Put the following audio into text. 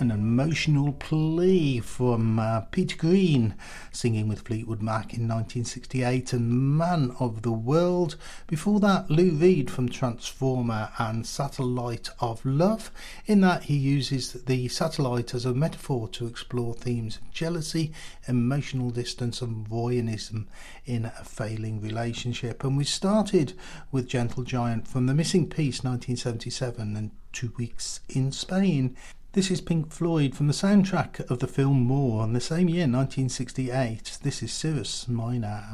an emotional plea from Peter Green, singing with Fleetwood Mac in 1968, and Man of the World. Before that, Lou Reed from Transformer and Satellite of Love. In that, he uses the satellite as a metaphor to explore themes of jealousy, emotional distance and voyeurism in a failing relationship. And we started with Gentle Giant from The Missing Piece 1977 and 2 Weeks in Spain. This is Pink Floyd from the soundtrack of the film More in the same year, 1968. This is Cirrus Minor.